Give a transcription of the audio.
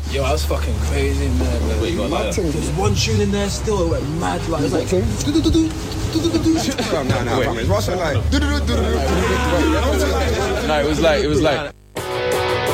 Yo, I was fucking crazy in there, man. Wait, you got like There was one tune in there still, it went mad. Like, it was like... No, Russell like. no, it was like